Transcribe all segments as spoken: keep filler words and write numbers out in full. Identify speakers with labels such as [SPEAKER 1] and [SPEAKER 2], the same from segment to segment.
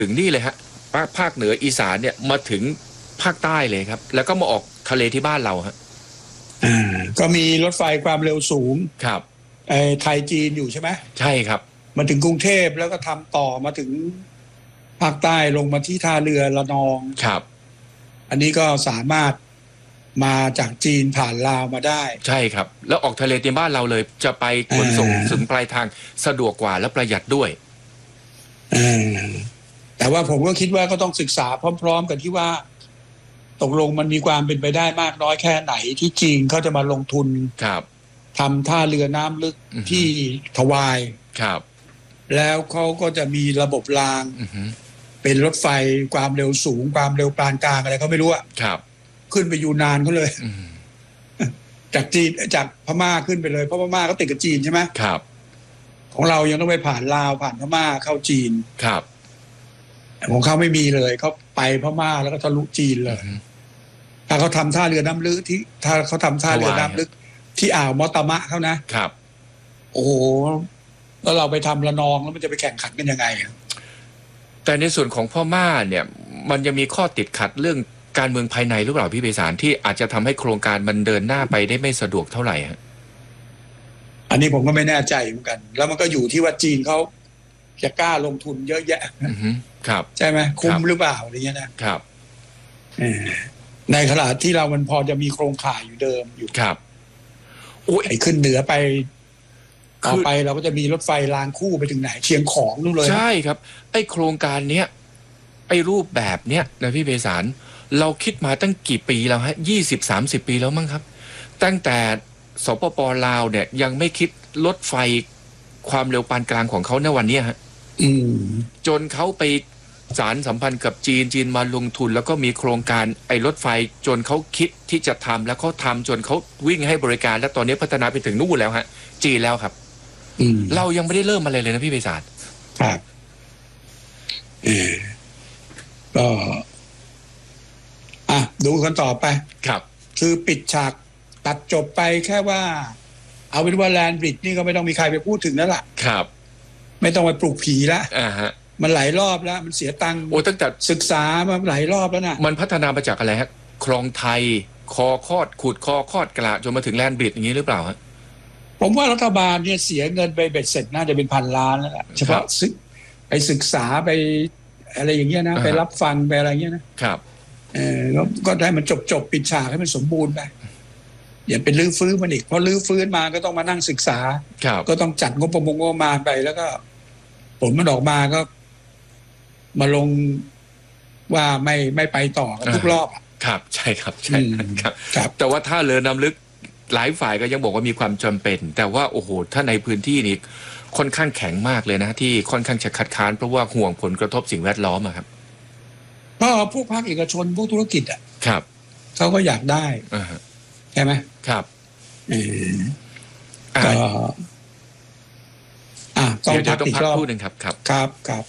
[SPEAKER 1] ถึงนี่เลยฮะภาคเหนืออีสานเนี่ยมาถึงภาคใต้เลยครับแล้วก็มาออกทะเลที่บ้านเราฮะ
[SPEAKER 2] อ่าก็มีรถไฟความเร็วสูง
[SPEAKER 1] ครับ
[SPEAKER 2] ไอ้ไทยจีนอยู่ใช่ไหม
[SPEAKER 1] ใช่ครับ
[SPEAKER 2] มาถึงกรุงเทพแล้วก็ทำต่อมาถึงภาคใต้ลงมาที่ท่าเรือระนอง
[SPEAKER 1] ครับ
[SPEAKER 2] อันนี้ก็สามารถมาจากจีนผ่านลาวมาได้
[SPEAKER 1] ใช่ครับแล้วออกทะเลที่บ้านเราเลยจะไปขนส่งถึงปลายทางสะดวกกว่าและประหยัดด้วย
[SPEAKER 2] แต่ว่าผมก็คิดว่าก็ต้องศึกษาพร้อมๆกันที่ว่าตกลงมันมีความเป็นไปได้มากน้อยแค่ไหนที่จีนเขาจะมาลงทุน
[SPEAKER 1] ครับ
[SPEAKER 2] ทำท่าเรือน้ำลึกที่ทวาย
[SPEAKER 1] ครับ
[SPEAKER 2] แล้วเขาก็จะมีระบบรางเป็นรถไฟความเร็วสูงความเร็วปานกลางอะไรเขาไม่รู้อะ
[SPEAKER 1] ครับ
[SPEAKER 2] ขึ้นไปอยู่นานเขาเลยจากจีนจากพม่าขึ้นไปเลยเพราะพม่าเขาติดกับจีนใช่ไหม
[SPEAKER 1] ครับ
[SPEAKER 2] ของเรายังต้องไปผ่านลาวผ่านพม่าเข้าจีน
[SPEAKER 1] ครับ
[SPEAKER 2] ของเขาไม่มีเลยเขาไปพม่าแล้วก็ทะลุจีนเลยถ้าเขาทำท่าเรือน้ำลึกที่ถ้าเขาทำท่าเรือน้ำลึกที่อ่าวมอตามะเขานะครับโอ้โหแล้วเราไปทำระนองแล้วมันจะไปแข่งขันกันยังไง
[SPEAKER 1] แต่ในส่วนของพม่าเนี่ยมันยังมีข้อติดขัดเรื่องการเมืองภายในหรือเปล่าพี่ไพศาลที่อาจจะทำให้โครงการมันเดินหน้าไปได้ไม่สะดวกเท่าไหร่ฮะ
[SPEAKER 2] อันนี้ผมก็ไม่แน่ใจเหมือนกันแล้วมันก็อยู่ที่ว่าจีนเขาจะกล้าลงทุนเยอะแยะ
[SPEAKER 1] ครับ
[SPEAKER 2] ใช่ไหมคุ้มหรือเปล่าอะไรเงี้ยนะครับในขณะที่เรามันพอจะมีโครงข่ายอยู่เดิมอยู่
[SPEAKER 1] ครับ
[SPEAKER 2] ไอ้ขึ้นเหนือไปต่อไปเราก็จะมีรถไฟรางคู่ไปถึงไหนเชียงของนู่นเลย
[SPEAKER 1] ใช่ครับไอ้โครงการเนี้ยไอ้รูปแบบเนี้ยนะพี่ไพศาลเราคิดมาตั้งกี่ปีแล้วฮะยี่สิบสามสิบปีแล้วมั้งครับตั้งแต่สปป.ลาวเนี่ยยังไม่คิดรถไฟความเร็วปานกลางของเขาในวันนี้ฮะจนเขาไปสารสัมพันธ์กับจีนจีนมาลงทุนแล้วก็มีโครงการไอ้รถไฟจนเขาคิดที่จะทำแล้วเขาทำจนเขาวิ่งให้บริการและตอนนี้พัฒนาไปถึงนู่นแล้วฮะจีนแล้วครับเรายังไม่ได้เริ่มอะไรเลยนะพี่ไพศาล
[SPEAKER 2] ครับเออก็อ่ะดูกันต่อไป
[SPEAKER 1] ครับ
[SPEAKER 2] คือปิดฉากตัดจบไปแค่ว่าเอาเป็นว่าแลนบริดจ์นี่ก็ไม่ต้องมีใครไปพูดถึงแล้วล่ะ
[SPEAKER 1] ครับ
[SPEAKER 2] ไม่ต้องไปปลุกผีละ
[SPEAKER 1] อ่าฮะ
[SPEAKER 2] มันหลายรอบแล้วมันเสียตังค์
[SPEAKER 1] โอ้ตั้งแต่
[SPEAKER 2] ศึกษามาหลายรอบแล้วนะ
[SPEAKER 1] มันพัฒนามาจากอะไรฮะคลองไทยคอคอดขุดคอคอดกระจนมาถึงแลนบริดจ์อย่างนี้หรือเปล่าฮะ
[SPEAKER 2] ผมว่ารัฐบาลเนี่ยเสียเงินไปเบ็ดเสร็จน่าจะเป็นพันล้านแล้วล่ะเฉพาะซึกไปศึกษาไปอะไรอย่างเงี้ยนะไปรับฟังไปอะไรเงี้ยนะครับเออก็ได้มันจบจบปิดฉากให้มันสมบูรณ์ไปอย่าเป็นลื้อฟื้นมันอีกเพราะลื้อฟื้นมาก็ต้องมานั่งศึกษาก็ต้องจัดงบประมาณไปแล้วก็ผลมันออกมาก็มาลงว่าไม่ไม่ไปต่อทุกรอบ
[SPEAKER 1] ครับใช่ครับใช่ครับแต่ว่าถ้าเรือน้ำลึกหลายฝ่ายก็ยังบอกว่ามีความจำเป็นแต่ว่าโอ้โหถ้าในพื้นที่นี้ค่อนข้างแข็งมากเลยนะที่ค่อนข้างจะคัดค้านเพราะว่าห่วงผลกระทบสิ่งแวดล้อมอะครับ
[SPEAKER 2] ก็พวกภาคเอกชนพวกธุรกิจอ่ะ
[SPEAKER 1] ครับ
[SPEAKER 2] เขาก็อยากได้ใช่ไหม
[SPEAKER 1] ครับ
[SPEAKER 2] เออก็อ่ะต้องพักอีกรอบ
[SPEAKER 1] พูดหนึ่งครับครับ
[SPEAKER 2] ครับครับ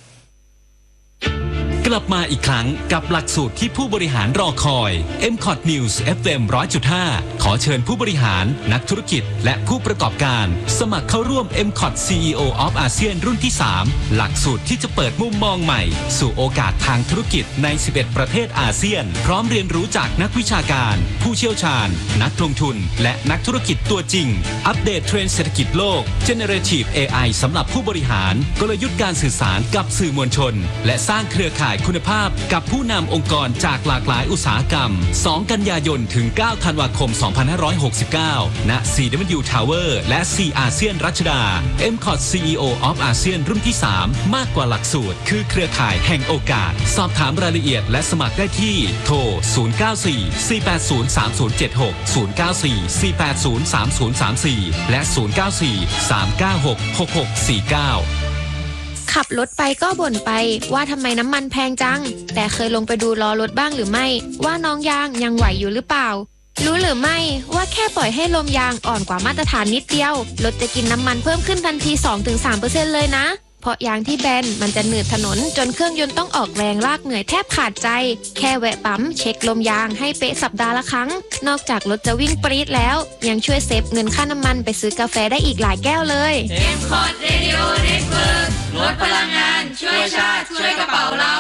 [SPEAKER 3] กลับมาอีกครั้งกับหลักสูตรที่ผู้บริหารรอคอย เอ็ม คอท News เอฟ เอ็ม หนึ่งร้อยจุดห้า ขอเชิญผู้บริหารนักธุรกิจและผู้ประกอบการสมัครเข้าร่วม เอ็ม คอท ซี อี โอ of อาเซียนรุ่นที่สามหลักสูตรที่จะเปิดมุมมองใหม่สู่โอกาสทางธุรกิจในสิบเอ็ดประเทศอาเซียนพร้อมเรียนรู้จากนักวิชาการผู้เชี่ยวชาญนักลงทุนและนักธุรกิจตัวจริงอัปเดตเทรนด์เศรษฐกิจโลก Generative เอ ไอ สำหรับผู้บริหารกลยุทธ์การสื่อสารกับสื่อมวลชนและสร้างเครือข่ายคุณภาพกับผู้นำองค์กรจากหลากหลายอุตสาหกรรมสองกันยายนถึงเก้าธันวาคมสองพันห้าร้อยหกสิบเก้าณ ซี ดับเบิลยู Tower และ C อาเซียนรัชดา เอ็ม คอท ซี อี โอ of อาเซียนรุ่นที่สามมากกว่าหลักสูตรคือเครือข่ายแห่งโอกาสสอบถามรายละเอียดและสมัครได้ที่โทรศูนย์ เก้า สี่ สี่ แปด ศูนย์ สาม ศูนย์ เจ็ด หก ศูนย์ เก้า สี่ สี่ แปด ศูนย์ สาม ศูนย์ สาม สี่และศูนย์ เก้า สี่ สาม เก้า หก หก หก สี่ เก้า
[SPEAKER 4] ขับรถไปก็บ่นไปว่าทำไมน้ำมันแพงจังแต่เคยลงไปดูล้อรถบ้างหรือไม่ว่าน้องยางยังไหวอยู่หรือเปล่ารู้หรือไม่ว่าแค่ปล่อยให้ลมยางอ่อนกว่ามาตรฐานนิดเดียวรถจะกินน้ำมันเพิ่มขึ้นทันที สองถึงสามเปอร์เซ็นต์ เลยนะเพราะยางที่แบนมันจะหนืดถนนจนเครื่องยนต์ต้องออกแรงลากเหนื่อยแทบขาดใจแค่แวะปั๊มเช็คลมยางให้เป๊ะสัปดาห์ละครั้งนอกจากรถจะวิ่งปรี๊ดแล้วยังช่วยเซฟเงินค่าน้ำมันไปซื้อกาแฟได้อีกหลายแก้วเลย
[SPEAKER 5] M-Cot Radio Network ลดพลังงานช่วยชาติช่วยกระเป๋าเรา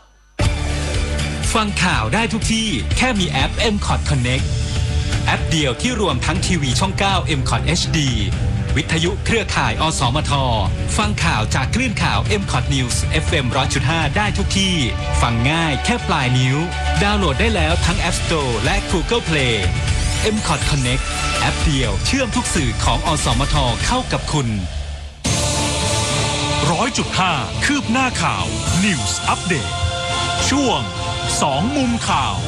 [SPEAKER 3] ฟังข่าวได้ทุกที่แค่มีแอป M-Cot Connect แอปเดียวที่รวมทั้งทีวีช่องเก้า M-Cot เอช ดี วิทยุเครือข่าย อสมท ฟังข่าวจากคลื่นข่าว M-Cot News เอฟ เอ็ม หนึ่งร้อยจุดห้า ได้ทุกที่ ฟังง่ายแค่ปลายนิ้วดาวน์โหลดได้แล้วทั้ง App Store และ Google Play M-Cot Connect แอปเดียวเชื่อมทุกสื่อของอสมทเข้ากับคุณ
[SPEAKER 6] ร้อยจุดห้า คืบหน้าข่าว News Update ช่วงสองมุมข่าว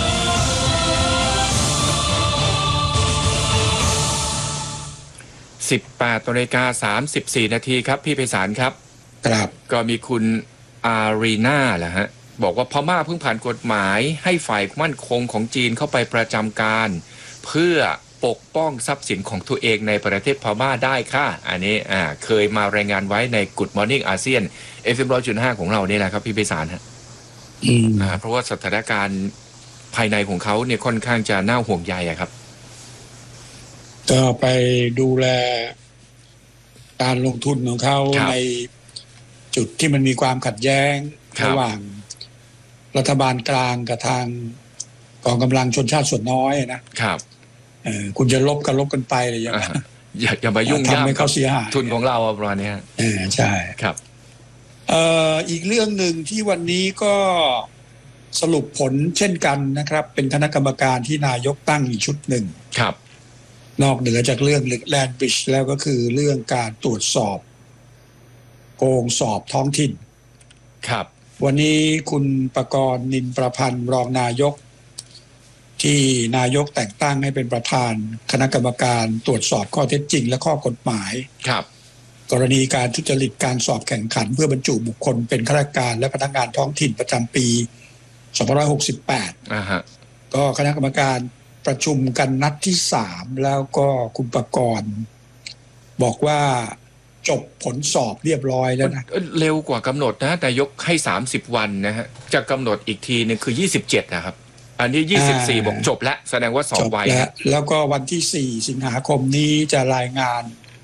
[SPEAKER 1] สิบแปดนาฬิกาสามสิบสี่นาทีครับพี่ไพศาลครับ
[SPEAKER 2] ครับ
[SPEAKER 1] ก็มีคุณอารีนาแหละฮะบอกว่าพม่าเพิ่งผ่านกฎหมายให้ฝ่ายมั่นคงของจีนเข้าไปประจำการเพื่อปกป้องทรัพย์สินของตัวเองในประเทศพม่าได้ค่ะอันนี้อ่าเคยมารายงานไว้ใน Good Morning อาเซียน เอฟ เอ็ม หนึ่งร้อยจุดห้า ของเรานี่แหละครับพี่ไพศาลฮะ
[SPEAKER 2] อืม
[SPEAKER 1] อ่าเพราะว่าสถานการณ์ภายในของเขาเนี่ยค่อนข้างจะน่าห่วงใยอะครับ
[SPEAKER 2] ก็ไปดูแลการลงทุนของเขาในจุดที่มันมีความขัดแย้งระหว่างรัฐบาลกลางกับทางกองกำลังชนชาติส่วนน้อยนะครับเออคุณจะลบกันลบกันไปอะไรอย่างเงี้ย
[SPEAKER 1] อย่าอย่ามายุ่งยาก
[SPEAKER 2] ทำให้เขาเสียหาย
[SPEAKER 1] ทุนของเราประมาณนี้
[SPEAKER 2] เออใช่
[SPEAKER 1] ครับ
[SPEAKER 2] เอ่ออีกเรื่องหนึ่งที่วันนี้ก็สรุปผลเช่นกันนะครับเป็นคณะกรรมการที่นายกตั้งอีกชุดหนึ่ง
[SPEAKER 1] ครับ
[SPEAKER 2] นอกเหนือจากเรื่องแลนด์บริดจ์แล้วก็คือเรื่องการตรวจสอบโกงสอบท้องถิ่น
[SPEAKER 1] ครับ
[SPEAKER 2] วันนี้คุณประกรณ์นินประพันธ์รองนายกที่นายกแต่งตั้งให้เป็นประธานคณะกรรมการตรวจสอบข้อเท็จจริงและข้อกฎหมาย
[SPEAKER 1] ครับ
[SPEAKER 2] กรณีการทุจริตการสอบแข่งขันเพื่อบรรจุบุคคลเป็นข้าราชการและพนักงานท้องถิ่นประจำปีสองพันห้าร้อยหกสิบแปด
[SPEAKER 1] อ่าฮะ
[SPEAKER 2] ก็คณะกรรมการประชุมกันนัดที่สามแล้วก็คุณประกรณ์บอกว่าจบผลสอบเรียบร้อยแล้วนะ
[SPEAKER 1] เร็วกว่ากำหนดนะแต่ยกให้สามสิบวันนะฮะจะกำหนดอีกทีนึงคือยี่สิบเจ็ดนะครับอันนี้ยี่สิบสี่บอกจบแล้วแสดงว่าสอบไว
[SPEAKER 2] แล้วแล้วก็วันที่สี่สิงหาคมนี้จะรายงาน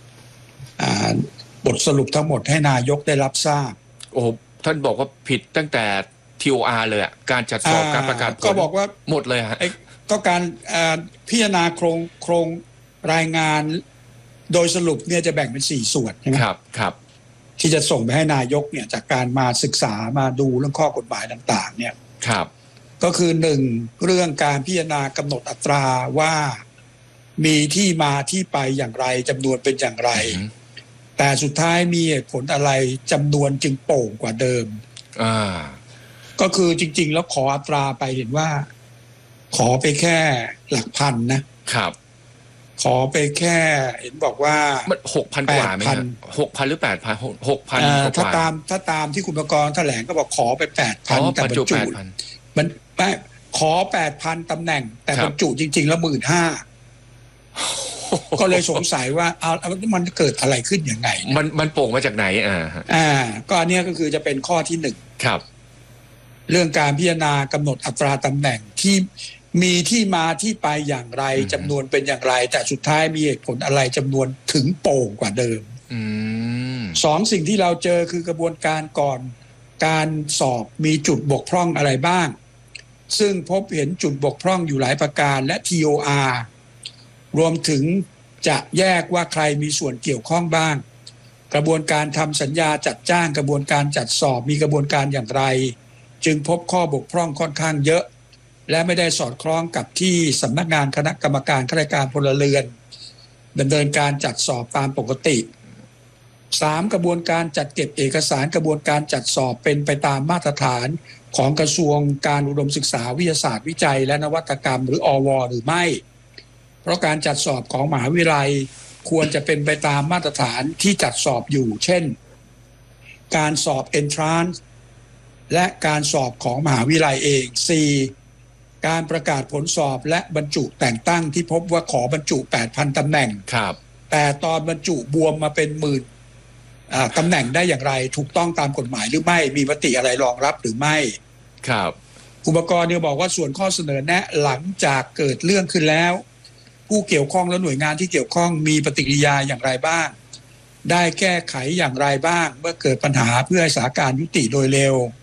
[SPEAKER 2] บทสรุปทั้งหมดให้นายกได้รับทราบ
[SPEAKER 1] โอ้ท่านบอกว่าผิดตั้งแต่ ที โอ อาร์ เลยอ่ะการจัดสอบการประกาศผล
[SPEAKER 2] ก็บอกว่า
[SPEAKER 1] หมดเลยฮะ
[SPEAKER 2] ก็การพิจารณาโครงโครงรายงานโดยสรุปเนี่ยจะแบ่งเป็นสี่ส่วนใช่ไหม
[SPEAKER 1] ครับครับ
[SPEAKER 2] ที่จะส่งไปให้นายกเนี่ยจากการมาศึกษามาดูเรื่องข้อกฎหมายต่างๆเนี่ย
[SPEAKER 1] ครับ
[SPEAKER 2] ก็คือหนึ่งเรื่องการพิจารณากำหนดอัตราว่ามีที่มาที่ไปอย่างไรจำนวนเป็นอย่างไรแต่สุดท้ายมีเหตุผลอะไรจำนวนจึงโป่งกว่าเดิม
[SPEAKER 1] อ่า
[SPEAKER 2] ก็คือจริงๆแล้วขออัตราไปเห็นว่าขอไปแค่หลักพันนะครับขอไปแค่เห็นบอกว่า
[SPEAKER 1] มันหกพันกว่าไหมครับหกพันหรือแปดพันหกพัน
[SPEAKER 2] ถ้าตามถ้าตามที่คุณประกรณ์แถลงก็บอกขอไปแปดพันแต่บรรจุมันไม่ขอแปดพันตำแหน่งแต่บรรจุจริงๆแล้วหมื่นห้าก็เลยสงสัยว่าเอามันเกิดอะไรขึ้นยังไง
[SPEAKER 1] มันมันโป่งมาจากไหนอ่า
[SPEAKER 2] อ่าก็อันนี้ก็คือจะเป็นข้อที่หนึ่ง
[SPEAKER 1] ครับ
[SPEAKER 2] เรื่องการพิจารณากำหนดอัตราตำแหน่งที่มีที่มาที่ไปอย่างไรจำนวนเป็นอย่างไรแต่สุดท้ายมีเหตุผลอะไรจำนวนถึงโป่งกว่าเดิมสองสิ่งที่เราเจอคือกระบวนการก่อนการสอบมีจุดบกพร่องอะไรบ้างซึ่งพบเห็นจุดบกพร่องอยู่หลายประการและ ที โอ อาร์ รวมถึงจะแยกว่าใครมีส่วนเกี่ยวข้องบ้างกระบวนการทำสัญญาจัดจ้างกระบวนการจัดสอบมีกระบวนการอย่างไรจึงพบข้อบกพร่องค่อนข้างเยอะและไม่ได้สอดคล้องกับที่สำนักงานคณะกรรมการข้าราชการพลเรือนดำเนินการจัดสอบตามปกติสามกระบวนการจัดเก็บเอกสารกระบวนการจัดสอบเป็นไปตามมาตรฐานของกระทรวงการอุดมศึกษาวิทยาศาสตร์วิจัยและนวัตกรรมหรืออวหรือไม่เพราะการจัดสอบของมหาวิทยาลัยควรจะเป็นไปตามมาตรฐานที่จัดสอบอยู่เช่นการสอบ Entrance และการสอบของมหาวิทยาลัยเอง สี่ การประกาศผลสอบและบรรจุแต่งตั้งที่พบว่าขอบรรจุ แปดพัน ตำแหน่ง
[SPEAKER 1] ครับ
[SPEAKER 2] แต่ตอนบรรจุบวมมาเป็นหมื่นตำแหน่งได้อย่างไรถูกต้องตามกฎหมายหรือไม่มีมติอะไรรองรับหรือไม่
[SPEAKER 1] ครับ
[SPEAKER 2] อุปกรณ์เนี่ยบอกว่าส่วนข้อเสนอแนะหลังจากเกิดเรื่องขึ้นแล้วผู้เกี่ยวข้องและหน่วยงานที่เกี่ยวข้องมีปฏิกิริยาอย่างไรบ้างได้แก้ไขอย่างไรบ้างเมื่อเกิดปัญหาเพื่อให้สถานการณ์ยุติโดยเร็ว